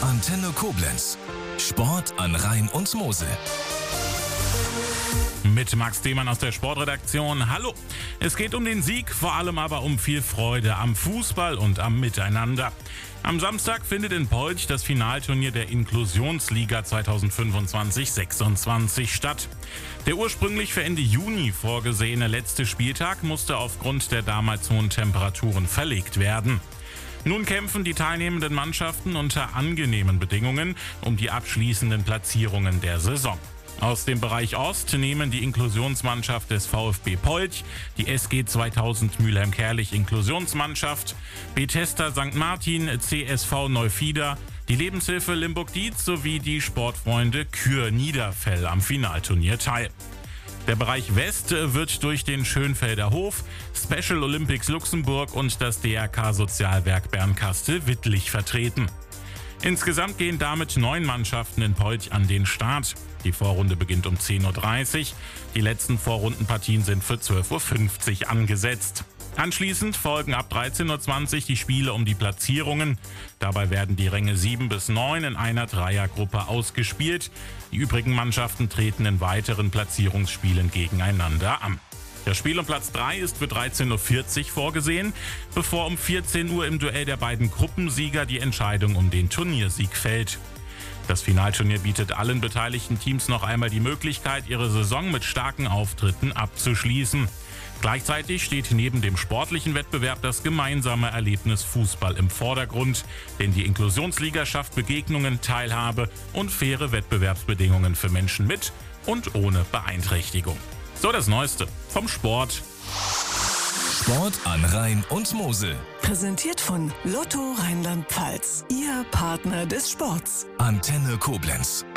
Antenne Koblenz. Sport an Rhein und Mosel. Mit Max Demann aus der Sportredaktion. Hallo! Es geht um den Sieg, vor allem aber um viel Freude am Fußball und am Miteinander. Am Samstag findet in Polch das Finalturnier der Inklusionsliga 2025-26 statt. Der ursprünglich für Ende Juni vorgesehene letzte Spieltag musste aufgrund der damals hohen Temperaturen verlegt werden. Nun kämpfen die teilnehmenden Mannschaften unter angenehmen Bedingungen um die abschließenden Platzierungen der Saison. Aus dem Bereich Ost nehmen die Inklusionsmannschaft des VfB Polch, die SG 2000 Mülheim-Kerlich Inklusionsmannschaft, Bethesda St. Martin, CSV Neufieder, die Lebenshilfe Limburg-Dietz sowie die Sportfreunde Kür Niederfell am Finalturnier teil. Der Bereich West wird durch den Schönfelder Hof, Special Olympics Luxemburg und das DRK Sozialwerk Bernkastel-Wittlich vertreten. Insgesamt gehen damit 9 Mannschaften in Polch an den Start. Die Vorrunde beginnt um 10.30 Uhr. Die letzten Vorrundenpartien sind für 12.50 Uhr angesetzt. Anschließend folgen ab 13.20 Uhr die Spiele um die Platzierungen. Dabei werden die Ränge 7 bis 9 in einer Dreiergruppe ausgespielt. Die übrigen Mannschaften treten in weiteren Platzierungsspielen gegeneinander an. Das Spiel um Platz 3 ist für 13.40 Uhr vorgesehen, bevor um 14 Uhr im Duell der beiden Gruppensieger die Entscheidung um den Turniersieg fällt. Das Finalturnier bietet allen beteiligten Teams noch einmal die Möglichkeit, ihre Saison mit starken Auftritten abzuschließen. Gleichzeitig steht neben dem sportlichen Wettbewerb das gemeinsame Erlebnis Fußball im Vordergrund, denn die Inklusionsliga schafft Begegnungen, Teilhabe und faire Wettbewerbsbedingungen für Menschen mit und ohne Beeinträchtigung. So das Neueste vom Sport. Sport an Rhein und Mosel. Präsentiert von Lotto Rheinland-Pfalz. Ihr Partner des Sports. Antenne Koblenz.